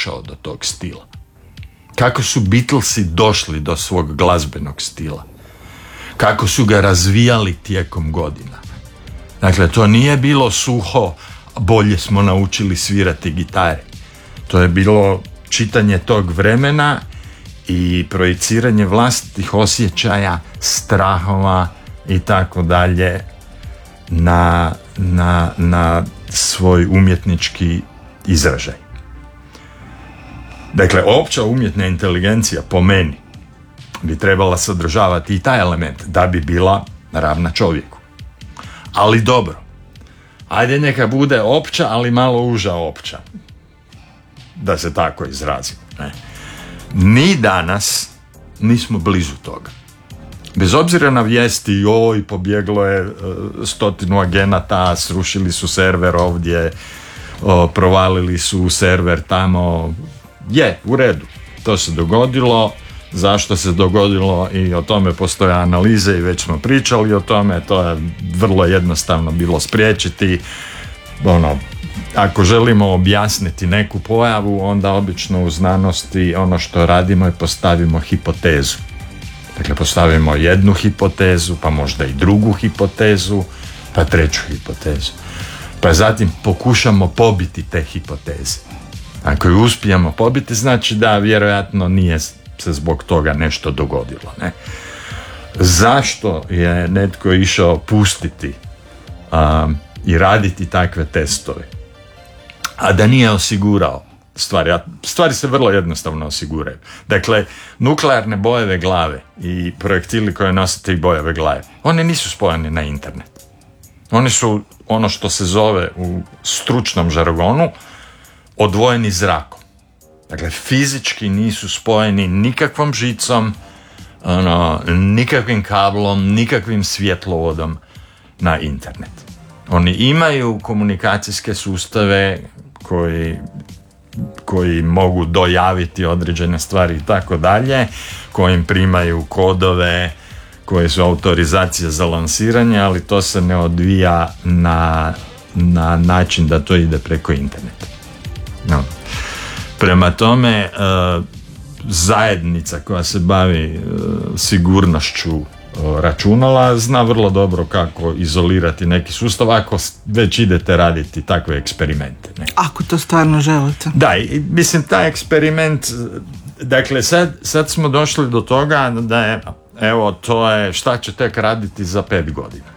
došao do tog stila. Kako su Beatlesi došli do svog glazbenog stila. Kako su ga razvijali tijekom godina. Dakle, to nije bilo suho, bolje smo naučili svirati gitare. To je bilo čitanje tog vremena i projiciranje vlastitih osjećaja, strahova i tako dalje na svoj umjetnički izražaj. Dakle, opća umjetna inteligencija po meni bi trebala sadržavati i taj element da bi bila ravna čovjeku. Ali dobro, ajde neka bude opća, ali malo uža opća, da se tako izrazim. Ne? Ni danas nismo blizu toga. Bez obzira na vijesti, joj, pobjeglo je 100 agenata, srušili su server ovdje, provalili su server tamo, je, u redu, to se dogodilo. Zašto se dogodilo i o tome postoje analize i već smo pričali o tome, to je vrlo jednostavno bilo spriječiti. Ako želimo objasniti neku pojavu, onda obično u znanosti ono što radimo je postavimo hipotezu. Dakle, postavimo jednu hipotezu, pa možda i drugu hipotezu, pa treću hipotezu. Pa zatim pokušamo pobiti te hipoteze. Ako ju uspijemo pobiti, znači da vjerojatno nije se zbog toga nešto dogodilo. Ne? Zašto je netko išao pustiti i raditi takve testove, a da nije osigurao stvari se vrlo jednostavno osiguraju. Dakle, nuklearne bojeve glave i projektili koje nose te bojeve glave, one nisu spojeni na internet. Oni su ono što se zove u stručnom žargonu odvojeni zrakom. Dakle, fizički nisu spojeni nikakvom žicom, nikakvim kablom, nikakvim svjetlovodom na internet. Oni imaju komunikacijske sustave koji mogu dojaviti određene stvari i tako dalje, kojim primaju kodove, koje su autorizacije za lansiranje, ali to se ne odvija na način da to ide preko interneta. No. Prema tome, zajednica koja se bavi sigurnošću računala zna vrlo dobro kako izolirati neki sustav ako već idete raditi takve eksperimente. Ne? Ako to stvarno želite. Da, i mislim taj eksperiment, dakle sad smo došli do toga da je, evo, to je šta će tek raditi za 5 godina.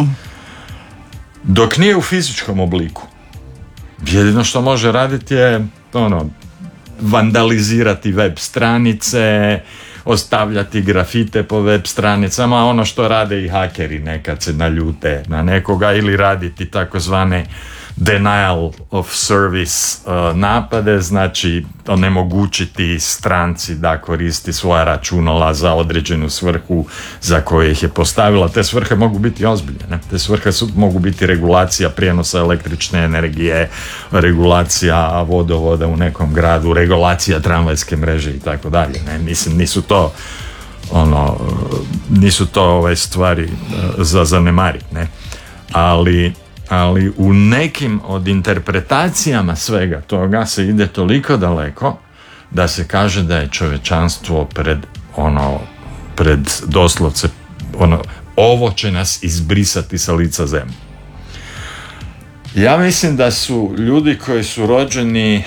Dok nije u fizičkom obliku, jedino što može raditi je vandalizirati web stranice, ostavljati grafite po web stranicama, ono što rade i hakeri nekad se naljute na nekoga, ili raditi takozvane denial of service napade, znači onemogućiti stranci da koristi svoja računala za određenu svrhu za koju ih je postavila. Te svrhe mogu biti ozbiljne. Ne? Te svrhe mogu biti regulacija prijenosa električne energije, regulacija vodovoda u nekom gradu, regulacija tramvajske mreže i tako dalje. Mislim, nisu to stvari za zanemariti. Ne? Ali u nekim od interpretacijama svega toga se ide toliko daleko da se kaže da je čovječanstvo pred doslovce ovo će nas izbrisati sa lica zemlje. Ja mislim da su ljudi koji su rođeni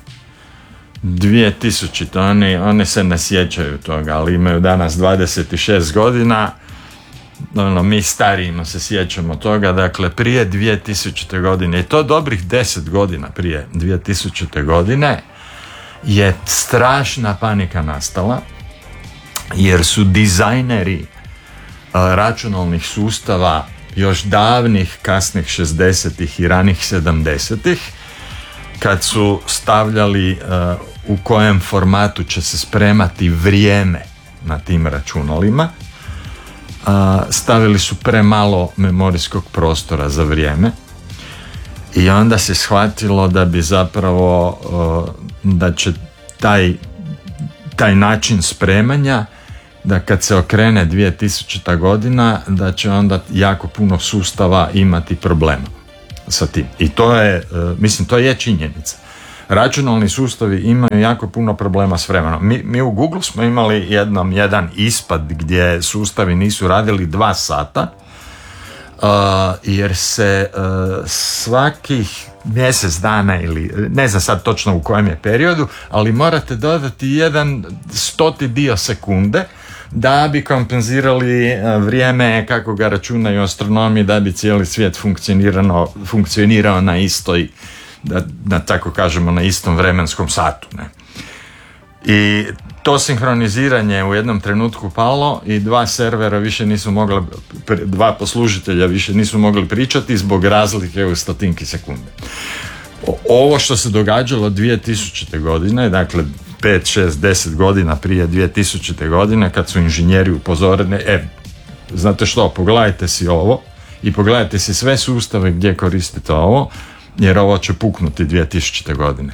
2000, oni se ne sjećaju toga, ali imaju danas 26 godina. Mi starijima se sjećamo toga, dakle prije 2000. godine, i to dobrih 10 godina prije 2000. godine, je strašna panika nastala, jer su dizajneri računalnih sustava još davnih kasnih 60-ih i ranih 70-ih, kad su stavljali u kojem formatu će se spremati vrijeme na tim računalima, stavili su premalo memorijskog prostora za vrijeme i onda se shvatilo da bi zapravo da će taj način spremanja, da kad se okrene 2000. godina, da će onda jako puno sustava imati problema sa tim. I to je, to je činjenica. računalni sustavi imaju jako puno problema s vremenom. Mi u Google smo imali jedan ispad gdje sustavi nisu radili 2 sata, jer se svakih mjesec dana ili ne znam sad točno u kojem je periodu, ali morate dodati 1/100 dio sekunde da bi kompenzirali vrijeme kako ga računaju astronomi, da bi cijeli svijet funkcionirao na istoj, da tako kažemo, na istom vremenskom satu, ne? I to sinhroniziranje u jednom trenutku palo i 2 servera više nisu mogli, 2 poslužitelja više nisu mogli pričati zbog razlike u stotinki sekunde. Ovo što se događalo 2000. godine, dakle 5, 6, 10 godina prije 2000. godine, kad su inženjeri upozoreni, znate što, pogledajte si ovo i pogledajte si sve sustave gdje koristite ovo, jer ovo će puknuti 2000. godine.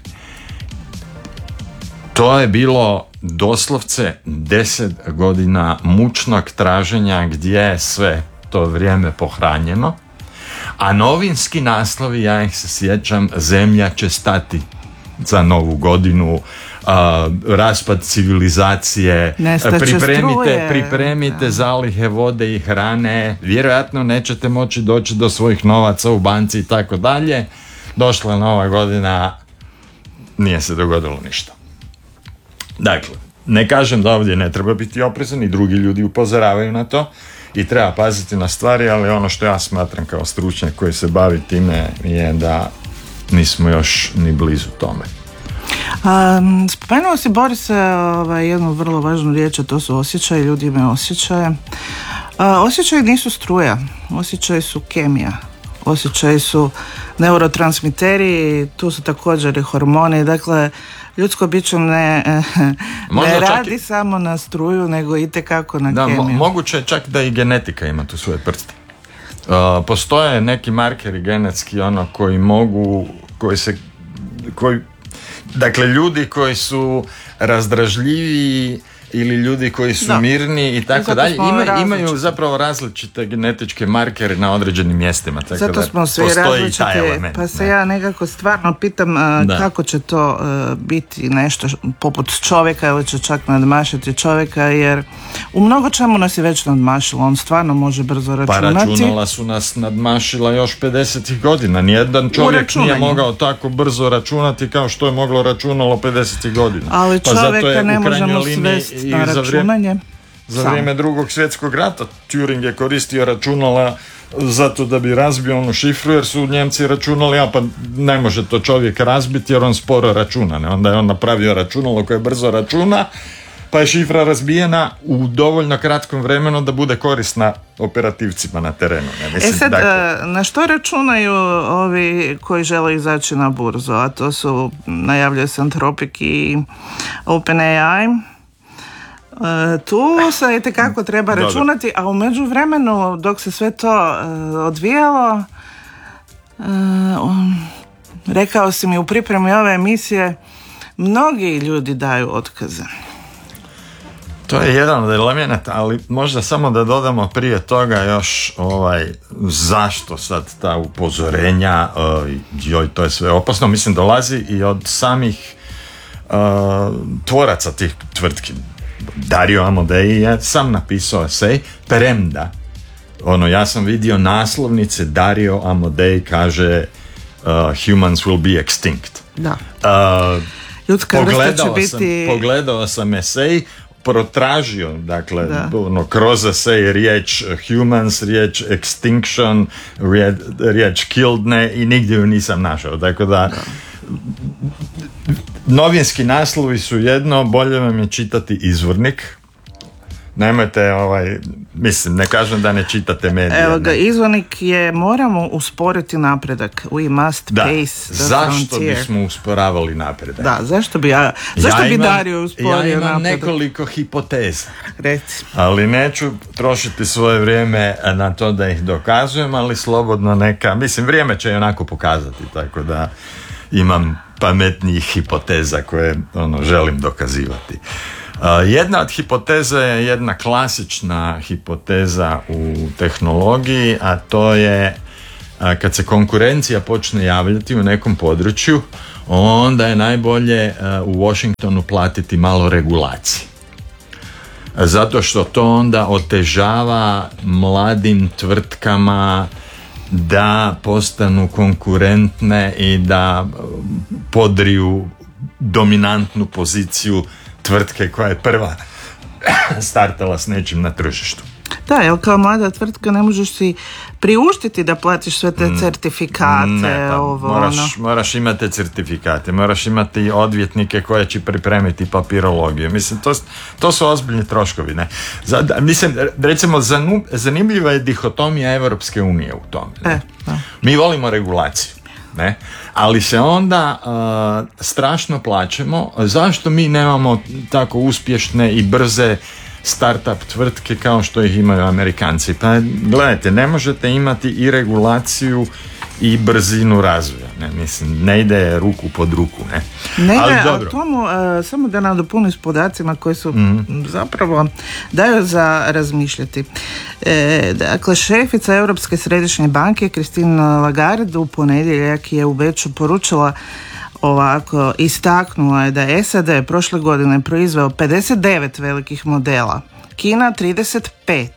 To je bilo doslovce 10 godina mučnog traženja gdje je sve to vrijeme pohranjeno, a novinski naslovi, ja ih se sjećam, zemlja će stati za novu godinu, raspad civilizacije, pripremite zalihe vode i hrane, vjerojatno nećete moći doći do svojih novaca u banci i tako dalje. Došla je nova godina, nije se dogodilo ništa. Dakle, ne kažem da ovdje ne treba biti oprezan i drugi ljudi upozoravaju na to i treba paziti na stvari, ali ono što ja smatram kao stručnjak koji se bavi time je da nismo još ni blizu tome. Spomenuo si, Boris, jednu vrlo važnu riječ, a to su osjećaje. Ljudi imaju osjećaje. Osjećaji nisu struja, osjećaji su kemija, osjećaji su neurotransmiteri, tu su također i hormoni. Dakle, ljudsko biće ne radi samo na struju, nego itekako na kemiju. Moguće je čak da i genetika ima tu svoje prste. Postoje neki markeri genetski dakle, ljudi koji su razdražljiviji ili ljudi koji su mirni i tako dalje, imaju zapravo različite genetičke markere na određenim mjestima. Tako zato smo svi različiti, pa se ja nekako stvarno pitam kako će to biti nešto poput čovjeka ili će čak nadmašiti čovjeka, jer u mnogo čemu nas je već nadmašilo, on stvarno može brzo računati. Pa računala su nas nadmašila još 50 godina, nijedan čovjek nije mogao tako brzo računati kao što je moglo računalo 50 godina. Ali čovjeka ne možemo svesti na računanje. Za vrijeme Drugog svjetskog rata Turing je koristio računala zato da bi razbio onu šifru, jer su Njemci računali, pa ne može to čovjek razbiti jer on sporo računa. Ne? Onda je on napravio računalo koje brzo računa, pa je šifra razbijena u dovoljno kratkom vremenu da bude korisna operativcima na terenu. Ne? Mislim, na što računaju ovi koji žele izaći na burzu, a to su, najavljuje se Anthropic i OpenAI. Tu se itekako treba računati, a u međuvremenu dok se sve to odvijalo, rekao si mi u pripremi ove emisije, mnogi ljudi daju otkaze. To je jedan od elemenata, ali možda samo da dodamo prije toga još zašto sad ta upozorenja, to je sve opasno, mislim dolazi i od samih tvoraca tih tvrtki. Dario Amodei je sam napisao esej, premda ja sam vidio naslovnice, Dario Amodei kaže humans will be extinct. Da. Ljudska vrsta će biti... Pogledao sam esej, protražio, dakle, kroz esej riječ humans, riječ extinction, riječ killed, i nigdje ju nisam našao, tako da novinski naslovi su jedno, bolje vam je čitati izvornik. Nemojte, mislim, ne kažem da ne čitate medije. Evo ga, izvornik je, moramo usporiti napredak. We must pace the zašto frontier. Bismo usporavali napredak? Da, zašto bi Dario usporio napredak? Ja imam nekoliko hipoteza. Reci. Ali neću trošiti svoje vrijeme na to da ih dokazujem, ali slobodno mislim, vrijeme će i onako pokazati, tako da imam pametnijih hipoteza koje želim dokazivati. Jedna od hipoteza je jedna klasična hipoteza u tehnologiji, a to je kad se konkurencija počne javljati u nekom području, onda je najbolje u Washingtonu platiti malo regulacije. Zato što to onda otežava mladim tvrtkama da postanu konkurentne i da podriju dominantnu poziciju tvrtke koja je prva startala s nečim na tržištu. Da, jer kao mlada tvrtka ne možeš si priuštiti da platiš sve te certifikate. Ne, pa moraš imati certifikate, moraš imati odvjetnike koje će pripremiti papirologiju. Mislim, to su ozbiljni troškovi. Ne? Mislim, recimo, zanimljiva je dihotomija Evropske unije u tome. Mi volimo regulaciju. Ne? Ali se onda strašno plaćemo. Zašto mi nemamo tako uspješne i brze startup tvrtke kao što ih imaju Amerikanci? Pa gledajte, ne možete imati i regulaciju i brzinu razvoja. Ne? Mislim, ne ide ruku pod ruku. Ne, ali dobro. Tomu, samo da nadopunim s podacima koji su zapravo daju za razmišljati. Dakle, šefica Europske središnje banke Christine Lagarde u ponedjeljak je u Beču poručila ovako, istaknula je da je SAD prošle godine proizveo 59 velikih modela, Kina 35,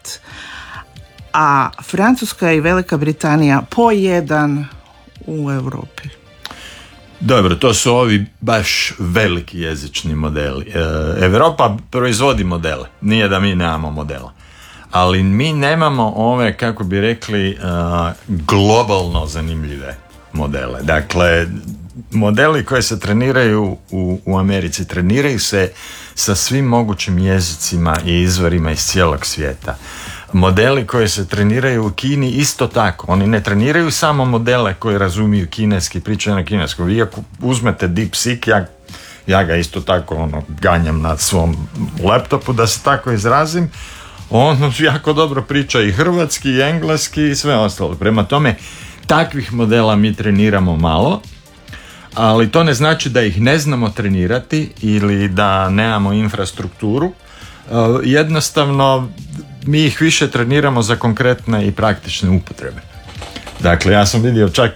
a Francuska i Velika Britanija po jedan u Europi. Dobro, to su ovi baš veliki jezični modeli. Europa proizvodi modele, nije da mi nemamo modela. Ali mi nemamo ove, kako bi rekli, globalno zanimljive modele. Dakle, modeli koji se treniraju u Americi, treniraju se sa svim mogućim jezicima i izvorima iz cijelog svijeta. Modeli koji se treniraju u Kini isto tako. Oni ne treniraju samo modele koji razumiju kineski, pričaju na kineskom. Vi ako uzmete DeepSeek, ja ga isto tako ganjam na svom laptopu, da se tako izrazim, on jako dobro priča i hrvatski, i engleski i sve ostalo. Prema tome, takvih modela mi treniramo malo, ali to ne znači da ih ne znamo trenirati ili da nemamo infrastrukturu. Jednostavno, mi ih više treniramo za konkretne i praktične upotrebe. Dakle, ja sam vidio čak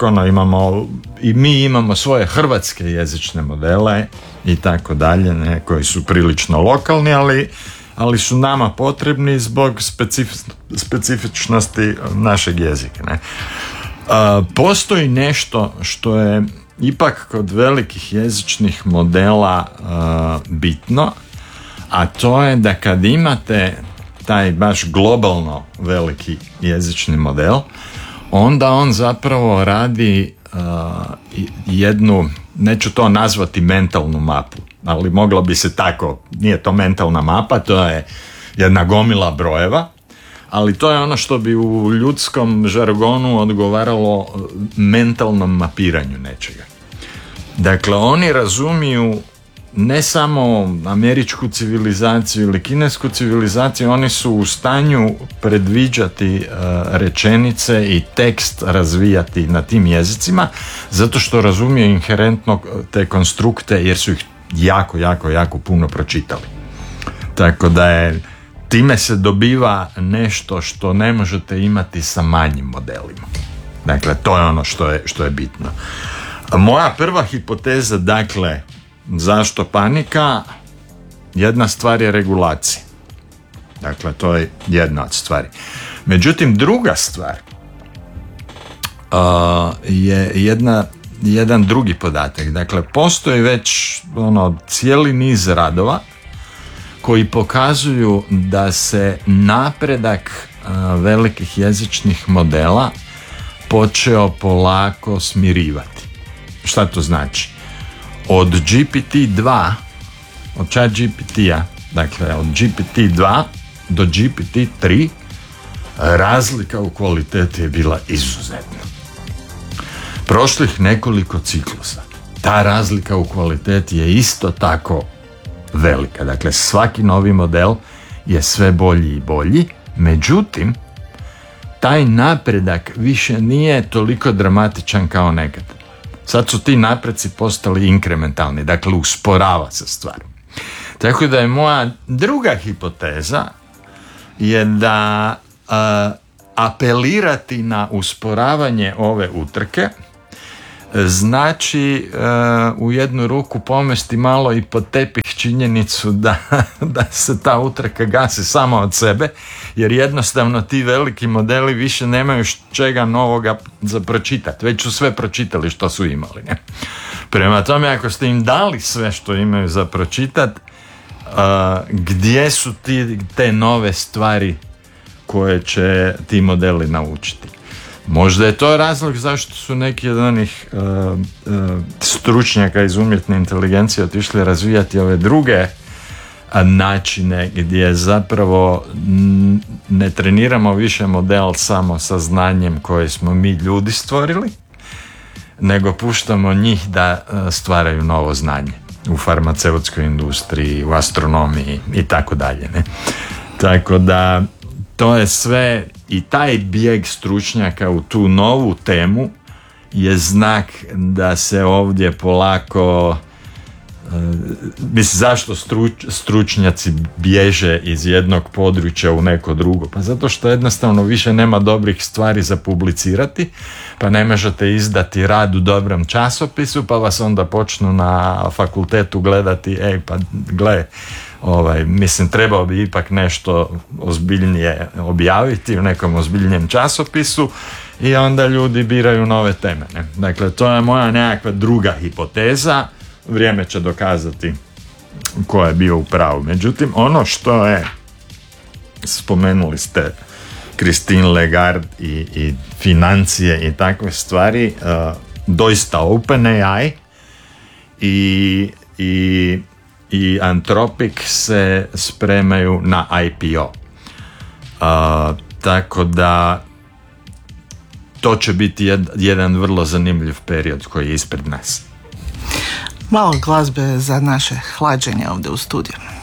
mi imamo svoje hrvatske jezične modele i tako dalje, koji su prilično lokalni, ali su nama potrebni zbog specifičnosti našeg jezika. Ne? Postoji nešto što je ipak kod velikih jezičnih modela bitno, a to je da kad imate taj baš globalno veliki jezični model, onda on zapravo radi jednu, neću to nazvati mentalnu mapu, ali moglo bi se tako, nije to mentalna mapa, to je jedna gomila brojeva, ali to je ono što bi u ljudskom žargonu odgovaralo mentalnom mapiranju nečega. Dakle, oni razumiju ne samo američku civilizaciju ili kinesku civilizaciju, oni su u stanju predviđati rečenice i tekst razvijati na tim jezicima, zato što razumiju inherentno te konstrukte, jer su ih jako puno pročitali. Tako da je time se dobiva nešto što ne možete imati sa manjim modelima. Dakle, to je ono što je bitno. Moja prva hipoteza, dakle, zašto panika? Jedna stvar je regulacija. Dakle, to je jedna od stvari. Međutim, druga stvar je jedan drugi podatak. Dakle, postoji već cijeli niz radova koji pokazuju da se napredak velikih jezičnih modela počeo polako smirivati. Šta to znači? Od GPT-2, od ChatGPT-a, dakle od GPT-2 do GPT-3 razlika u kvaliteti je bila izuzetna. Prošlih nekoliko ciklusa ta razlika u kvaliteti je isto tako velika. Dakle, svaki novi model je sve bolji i bolji, međutim, taj napredak više nije toliko dramatičan kao nekad. Sad su ti napreci postali inkrementalni, dakle usporava se stvar. Tako da je moja druga hipoteza je da apelirati na usporavanje ove utrke znači u jednu ruku pomesti malo i pod tepih činjenicu da se ta utrka gasi sama od sebe, jer jednostavno ti veliki modeli više nemaju čega novoga za pročitati, već su sve pročitali što su imali, ne? Prema tome, ako ste im dali sve što imaju za pročitati, gdje su te nove stvari koje će ti modeli naučiti? Možda je to razlog zašto su neki od onih stručnjaka iz umjetne inteligencije otišli razvijati ove druge načine gdje zapravo ne treniramo više model samo sa znanjem koje smo mi ljudi stvorili, nego puštamo njih da stvaraju novo znanje u farmaceutskoj industriji, u astronomiji i tako dalje. Tako da to je sve, i taj bijeg stručnjaka u tu novu temu je znak da se ovdje polako, zašto stručnjaci bježe iz jednog područja u neko drugo? Pa zato što jednostavno više nema dobrih stvari za publicirati, pa ne možete izdati rad u dobrom časopisu, pa vas onda počnu na fakultetu gledati, pa gle, mislim, trebao bi ipak nešto ozbiljnije objaviti u nekom ozbiljnijem časopisu, i onda ljudi biraju nove teme, ne? Dakle, to je moja nekakva druga hipoteza. Vrijeme će dokazati ko je bio u pravu. Međutim, ono što je, spomenuli ste Christine Lagarde i financije i takve stvari, doista OpenAI i Anthropic se spremaju na IPO. Tako da to će biti jedan vrlo zanimljiv period koji je ispred nas. Malo glazbe za naše hlađenje ovdje u studiju.